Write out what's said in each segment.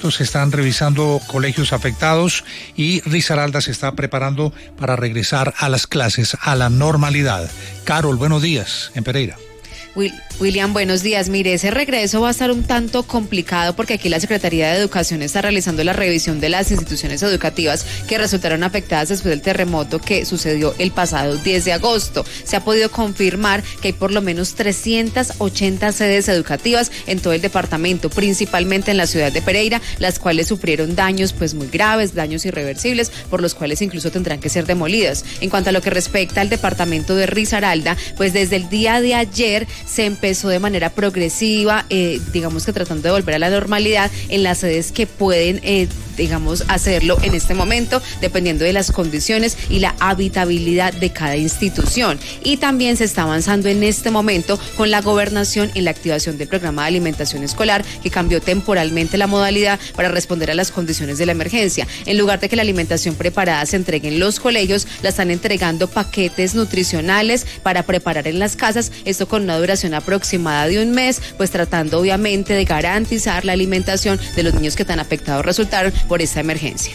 momentos se están revisando colegios afectados y Risaralda se está preparando para regresar a las clases, a la normalidad. Carol, buenos días en Pereira. William, buenos días. Mire, ese regreso va a estar un tanto complicado porque aquí la Secretaría de Educación está realizando la revisión de las instituciones educativas que resultaron afectadas después del terremoto que sucedió el pasado 10 de agosto. Se ha podido confirmar que hay por lo menos 380 sedes educativas en todo el departamento, principalmente en la ciudad de Pereira, las cuales sufrieron daños pues muy graves, daños irreversibles, por los cuales incluso tendrán que ser demolidas. En cuanto a lo que respecta al departamento de Risaralda, pues desde el día de ayer se empezó de manera progresiva, digamos que tratando de volver a la normalidad en las sedes que pueden, hacerlo en este momento, dependiendo de las condiciones y la habitabilidad de cada institución. Y también se está avanzando en este momento con la gobernación en la activación del programa de alimentación escolar, que cambió temporalmente la modalidad para responder a las condiciones de la emergencia. En lugar de que la alimentación preparada se entregue en los colegios, la están entregando paquetes nutricionales para preparar en las casas, esto con una duración aproximada de un mes, pues tratando obviamente de garantizar la alimentación de los niños que tan afectados resultaron por esta emergencia.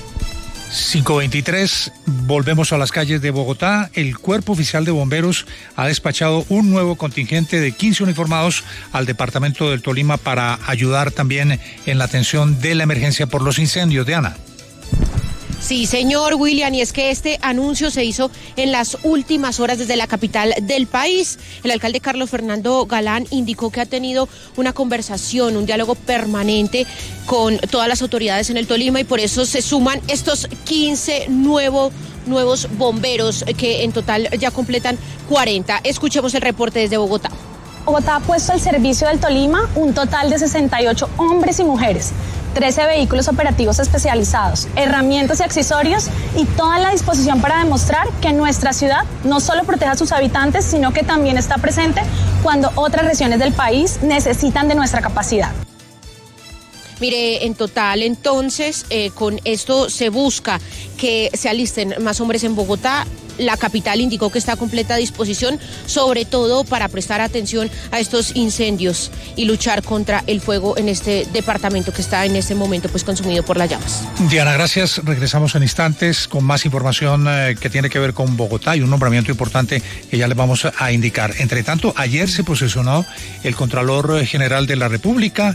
5:23, volvemos a las calles de Bogotá. El Cuerpo Oficial de Bomberos ha despachado un nuevo contingente de 15 uniformados al departamento del Tolima para ayudar también en la atención de la emergencia por los incendios. Diana. Sí, señor William, y es que este anuncio se hizo en las últimas horas desde la capital del país. El alcalde Carlos Fernando Galán indicó que ha tenido una conversación, un diálogo permanente con todas las autoridades en el Tolima y por eso se suman estos 15 nuevos bomberos que en total ya completan 40. Escuchemos el reporte desde Bogotá. Bogotá ha puesto al servicio del Tolima un total de 68 hombres y mujeres, 13 vehículos operativos especializados, herramientas y accesorios y toda la disposición para demostrar que nuestra ciudad no solo protege a sus habitantes, sino que también está presente cuando otras regiones del país necesitan de nuestra capacidad. Mire, en total, entonces, con esto se busca que se alisten más hombres en Bogotá. La capital indicó que está a completa disposición, sobre todo para prestar atención a estos incendios y luchar contra el fuego en este departamento que está en este momento pues consumido por las llamas. Diana, gracias. Regresamos en instantes con más información que tiene que ver con Bogotá y un nombramiento importante que ya les vamos a indicar. Entre tanto, ayer se posesionó el Contralor General de la República,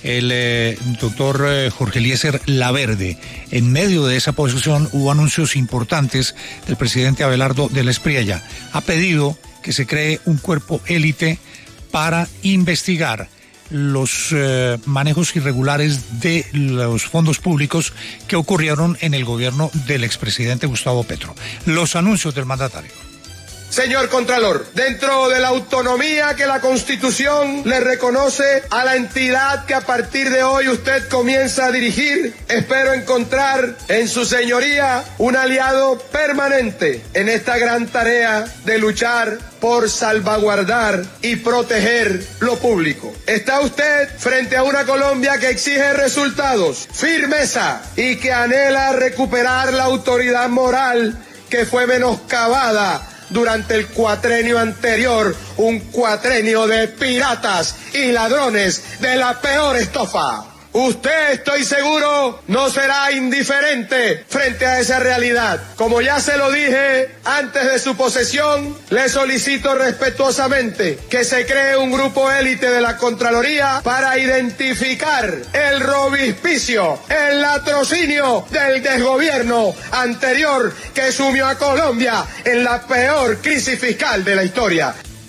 el doctor Jorge Eliezer Laverde. En medio de esa posesión hubo anuncios importantes del presidente Abelardo del Espriella. Ha pedido que se cree un cuerpo élite para investigar los manejos irregulares de los fondos públicos que ocurrieron en el gobierno del expresidente Gustavo Petro. Los anuncios del mandatario. Señor Contralor, dentro de la autonomía que la Constitución le reconoce a la entidad que a partir de hoy usted comienza a dirigir, espero encontrar en su señoría un aliado permanente en esta gran tarea de luchar por salvaguardar y proteger lo público. Está usted frente a una Colombia que exige resultados, firmeza y que anhela recuperar la autoridad moral que fue menoscabada durante el cuatrenio anterior, un cuatrenio de piratas y ladrones de la peor estofa. Usted, estoy seguro, no será indiferente frente a esa realidad. Como ya se lo dije antes de su posesión, le solicito respetuosamente que se cree un grupo élite de la Contraloría para identificar el robispicio, el latrocinio del desgobierno anterior que sumió a Colombia en la peor crisis fiscal de la historia.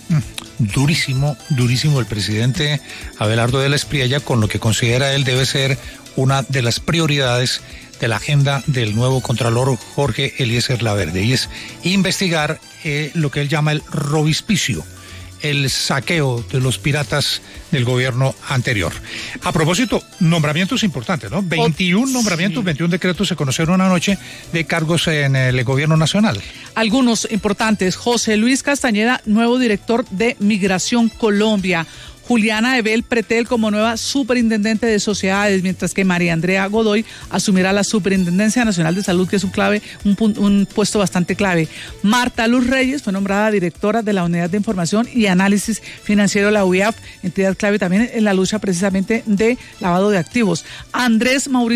Durísimo el presidente Abelardo del Espriella con lo que considera él debe ser una de las prioridades de la agenda del nuevo Contralor Jorge Eliezer Laverde, y es investigar lo que él llama el robispicio, el saqueo de los piratas del gobierno anterior. A propósito, nombramientos importantes, ¿no? 21 nombramientos, 21 decretos se conocieron anoche de cargos en el gobierno nacional. Algunos importantes: José Luis Castañeda, nuevo director de Migración Colombia. Juliana Ebel Pretel como nueva superintendente de sociedades, mientras que María Andrea Godoy asumirá la Superintendencia Nacional de Salud, que es un puesto bastante clave. Marta Luz Reyes fue nombrada directora de la Unidad de Información y Análisis Financiero de la UIAF, entidad clave también en la lucha precisamente de lavado de activos. Andrés Mauricio